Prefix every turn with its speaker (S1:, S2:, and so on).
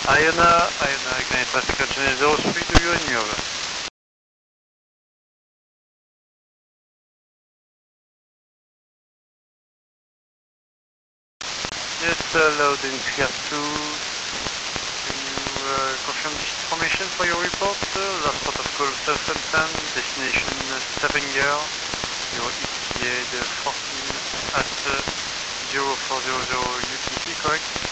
S1: Iona, Ignite Traffic Channel 03, do you hear me over? Yes, loud and clear 2. Can you confirm this information for your report? Last port of call Southampton, destination Stavanger, your ETA the 14 at 0400 UTC, correct?